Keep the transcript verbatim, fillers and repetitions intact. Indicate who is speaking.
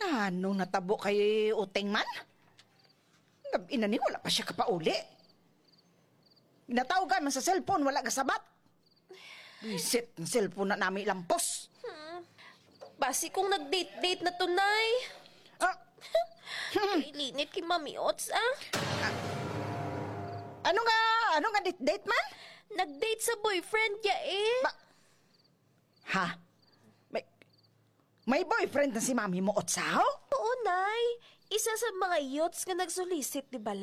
Speaker 1: Ano natabo kay Uteng man? Gabi na ni wala pa siya kapauli. Natawagan man sa cellphone, wala kasabat. Visit ng cellphone na namin lampos.
Speaker 2: Basi kung nag-date-date na tunay.
Speaker 1: Ah,
Speaker 2: Ilinit kay Mami Ots, ah.
Speaker 1: ano nga, ano nga date-date man?
Speaker 2: Nag-date sa boyfriend niya eh.
Speaker 1: Ba- ha? May, may boyfriend na si Mami mo, Otsaw?
Speaker 2: Oo, Nay. Isa sa mga youths nga nagsolicit, di ba